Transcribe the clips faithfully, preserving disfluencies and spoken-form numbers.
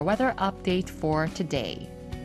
Weather update for today.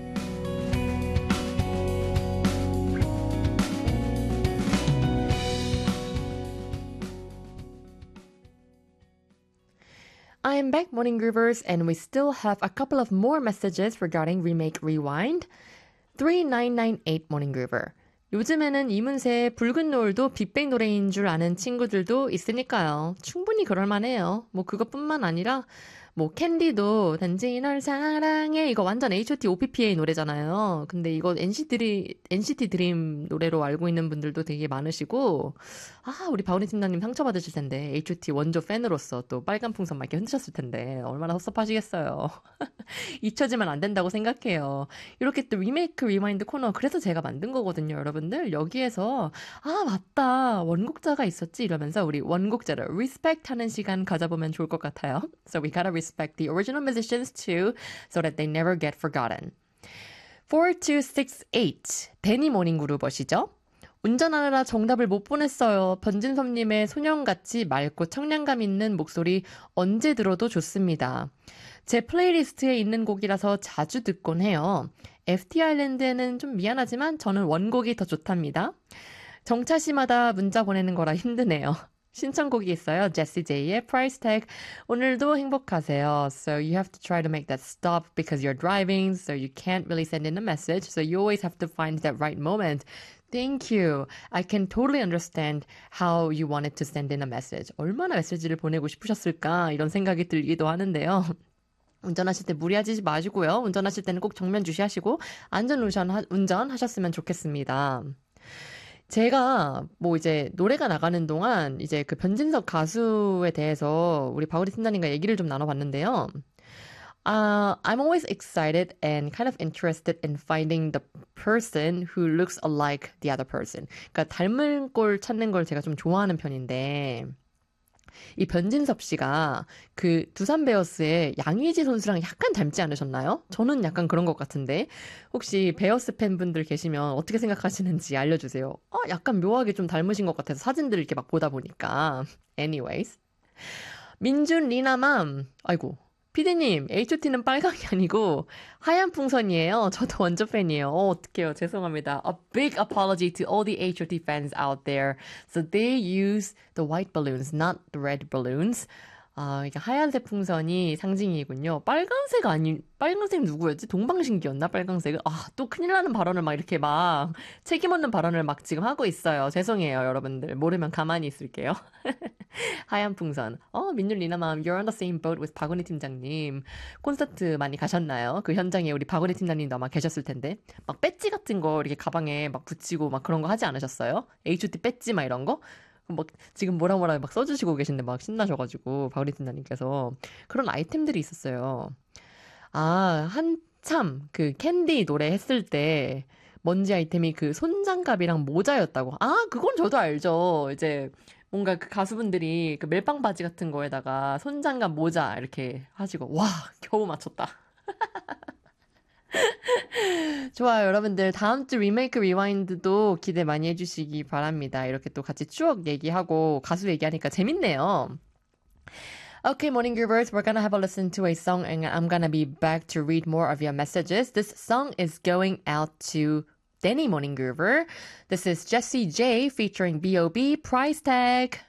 I'm back, Morning Groovers, and we still have a couple of more messages regarding Remake Rewind. three nine nine eight Morning Groover. 요즘에는 이문세의 붉은 노을도 빅뱅 노래인 줄 아는 친구들도 있으니까요. 충분히 그럴만해요. 뭐 그것뿐만 아니라 뭐 캔디도 단지 널 사랑해 이거 완전 에이치 오 티 오 피 피 에이 노래잖아요. 근데 이거 엔시티, 엔시티 드림 노래로 알고 있는 분들도 되게 많으시고 아 우리 바우니 팀장님 상처받으실 텐데 에이치 오 티 원조 팬으로서 또 빨간 풍선 막 이렇게 흔드셨을 텐데 얼마나 섭섭하시겠어요. 잊혀지면 안 된다고 생각해요. 이렇게 또 리메이크 리마인드 코너 그래서 제가 만든 거거든요. 여러분들 여기에서 아 맞다 원곡자가 있었지 이러면서 우리 원곡자를 respect 하는 시간 가져보면 좋을 것 같아요. So we gotta respect the original musicians too so that they never get forgotten. four two six eight 데니 모닝 그루버시죠? 운전하느라 정답을 못 보냈어요. 변진섭님의 소년같이 맑고 청량감 있는 목소리 언제 들어도 좋습니다. 제 플레이리스트에 있는 곡이라서 자주 듣곤 해요. 에프티 아일랜드에는 좀 미안하지만 저는 원곡이 더 좋답니다. 정차시마다 문자 보내는 거라 힘드네요. 신청곡이 있어요. 제시 제이의 Price Tag. 오늘도 행복하세요. So you have to try to make that stop because you're driving, so you can't really send in a message. So you always have to find that right moment. Thank you. I can totally understand how you wanted to send in a message. 얼마나 메시지를 보내고 싶으셨을까 이런 생각이 들기도 하는데요. 운전하실 때 무리하지 마시고요. 운전하실 때는 꼭 정면 주시하시고 안전 운전 하셨으면 좋겠습니다. 제가 뭐 이제 노래가 나가는 동안 이제 그 변진섭 가수에 대해서 우리 바우리 팀장님과 얘기를 좀 나눠봤는데요. Uh, I'm always excited and kind of interested in finding the person who looks alike the other person. 그러니까 닮은 꼴 찾는 걸 제가 좀 좋아하는 편인데 이 변진섭 씨가 그 두산 베어스의 양의지 선수랑 약간 닮지 않으셨나요? 저는 약간 그런 것 같은데 혹시 베어스 팬분들 계시면 어떻게 생각하시는지 알려주세요. 어, 약간 묘하게 좀 닮으신 것 같아서 사진들을 이렇게 막 보다 보니까. Anyways. 민준 리나맘. 아이고. 피디님, 에이치 오 티는 빨강이 아니고 하얀 풍선이에요. 저도 원조 팬이에요. 어, 어떡해요. 죄송합니다. A big apology to all the 에이치 오 티 fans out there. So they use the white balloons, not the red balloons. 아, 이게 하얀색 풍선이 상징이군요. 빨간색 아니, 빨간색 누구였지? 동방신기였나? 빨간색은? 아, 또 큰일 나는 발언을 막 이렇게 막 책임 없는 발언을 막 지금 하고 있어요. 죄송해요, 여러분들. 모르면 가만히 있을게요. 하얀 풍선. 어, 민율 리나맘, you're on the same boat with 박은희 팀장님. 콘서트 많이 가셨나요? 그 현장에 우리 박은희 팀장님도 아마 계셨을 텐데. 막 배지 같은 거 이렇게 가방에 막 붙이고 막 그런 거 하지 않으셨어요? 에이치 오 티 배지 막 이런 거? 막 지금 뭐라 뭐라 막 써주시고 계신데 막 신나셔가지고 바우리 팀장님께서 그런 아이템들이 있었어요. 아, 한참 그 캔디 노래 했을 때 먼지 아이템이 그 손장갑이랑 모자였다고. 아, 그건 저도 알죠. 이제 뭔가 그 가수분들이 그 멜빵 바지 같은 거에다가 손장갑 모자 이렇게 하시고 와, 겨우 맞췄다. 좋아요, 여러분들. 다음 주 리메이크 리와인드도 기대 많이 해주시기 바랍니다. 이렇게 또 같이 추억 얘기하고 가수 얘기하니까 재밌네요. Okay, Morning Groovers, we're gonna have a listen to a song and I'm gonna be back to read more of your messages. This song is going out to Danny Morning Groover. This is Jessie J featuring B O B Price Tag.